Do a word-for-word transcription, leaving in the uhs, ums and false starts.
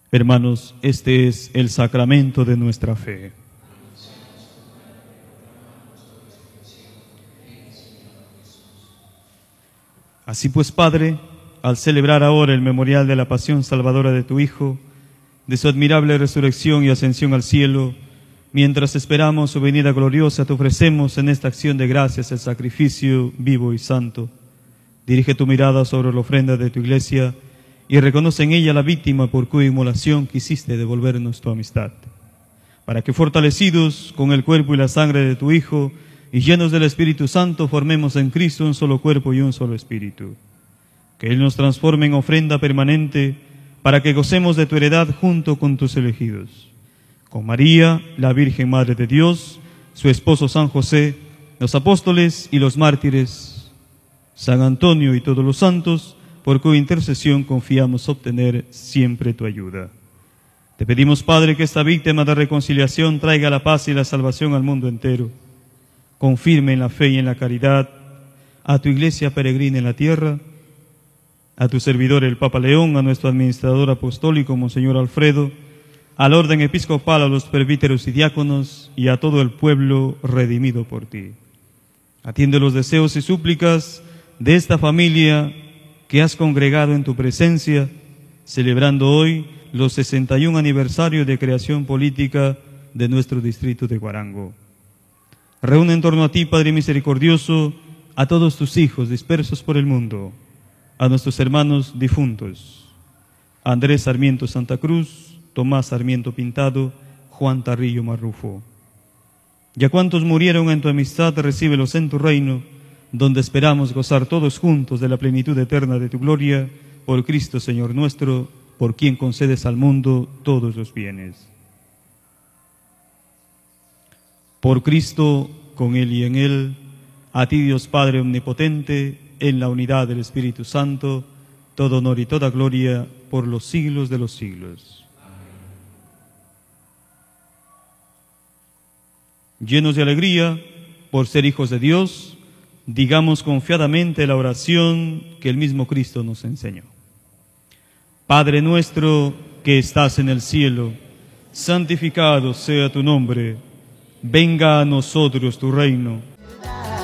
Hermanos, este es el sacramento de nuestra fe. Así pues, Padre, al celebrar ahora el memorial de la pasión salvadora de tu Hijo, de su admirable resurrección y ascensión al cielo, mientras esperamos su venida gloriosa, te ofrecemos en esta acción de gracias el sacrificio vivo y santo. Dirige tu mirada sobre la ofrenda de tu Iglesia y reconoce en ella la víctima por cuya inmolación quisiste devolvernos tu amistad, para que fortalecidos con el cuerpo y la sangre de tu Hijo y llenos del Espíritu Santo formemos en Cristo un solo cuerpo y un solo espíritu. Que Él nos transforme en ofrenda permanente para que gocemos de tu heredad junto con tus elegidos. Con María, la Virgen Madre de Dios, su esposo San José, los apóstoles y los mártires, San Antonio y todos los santos, por cuya intercesión confiamos obtener siempre tu ayuda. Te pedimos, Padre, que esta víctima de reconciliación traiga la paz y la salvación al mundo entero. Confirme en la fe y en la caridad a tu Iglesia peregrina en la tierra, a tu servidor el Papa León, a nuestro administrador apostólico, Monseñor Alfredo, al orden episcopal, a los presbíteros y diáconos y a todo el pueblo redimido por ti. Atiende los deseos y súplicas de esta familia que has congregado en tu presencia, celebrando hoy los sesenta y un aniversario de creación política de nuestro distrito de Guarango. Reúne en torno a ti, Padre misericordioso, a todos tus hijos dispersos por el mundo, a nuestros hermanos difuntos, a Andrés Sarmiento Santa Cruz, Tomás Sarmiento Pintado, Juan Tarrillo Marrufo. Y a cuantos murieron en tu amistad, recíbelos en tu reino, donde esperamos gozar todos juntos de la plenitud eterna de tu gloria, por Cristo Señor nuestro, por quien concedes al mundo todos los bienes. Por Cristo, con Él y en Él, a ti Dios Padre omnipotente, en la unidad del Espíritu Santo, todo honor y toda gloria por los siglos de los siglos. Llenos de alegría por ser hijos de Dios, digamos confiadamente la oración que el mismo Cristo nos enseñó. Padre nuestro que estás en el cielo, santificado sea tu nombre. Venga a nosotros tu reino.